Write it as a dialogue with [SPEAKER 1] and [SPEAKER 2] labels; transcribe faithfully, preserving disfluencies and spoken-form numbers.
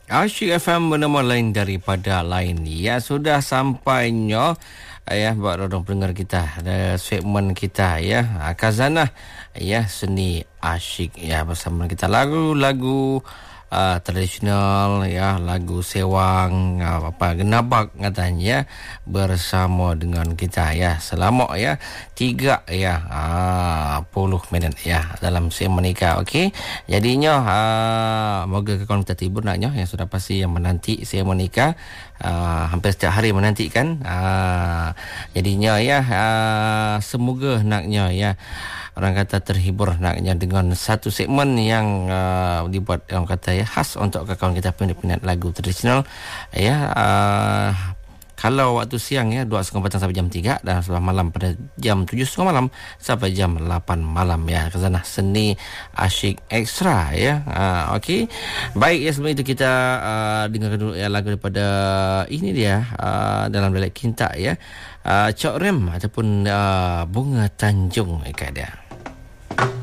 [SPEAKER 1] Asyik F M bernama lain daripada lain. Ya, sudah sampainya ya buat orang pendengar kita ada segmen kita ya Khazanah ya seni asyik ya bersama kita lagu-lagu Uh, tradisional ya, lagu sewang uh, apa genabak katanya bersama dengan kita ya selama ya tiga ya uh, puluh minit ya dalam segmen menikah. Okey, jadinya uh, moga kawan kita tidur naknya yang sudah pasti yang menanti segmen menikah uh, hampir setiap hari menantikan uh, jadinya ya uh, semoga naknya ya orang kata terhibur naknya dengan satu segmen yang uh, dibuat orang kata ya khas untuk kawan kita peminat lagu tradisional ya. Uh, kalau waktu siang ya dua setengah petang sampai jam tiga dan sebelah malam pada jam tujuh setengah malam sampai jam lapan malam ya. Khazanah seni asyik ekstra ya. Uh, Okey, baik ya, sebelum itu kita uh, dengarkan dulu ya lagu daripada ini dia uh, dalam dialek Kinta ya, uh, Cok Rem ataupun uh, Bunga Tanjung ikat dia.